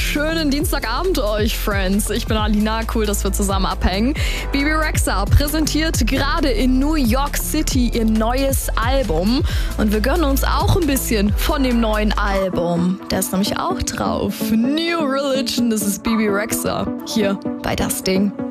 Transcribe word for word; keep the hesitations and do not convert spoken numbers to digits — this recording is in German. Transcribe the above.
schönen Dienstagabend euch, Friends. Ich bin Alina, cool, dass wir zusammen abhängen. Bebe Rexha präsentiert gerade in New York City ihr neues Album. Und wir gönnen uns auch ein bisschen von dem neuen Album. Der ist nämlich auch drauf. New Religion, das ist Bebe Rexha. Hier bei Das Ding.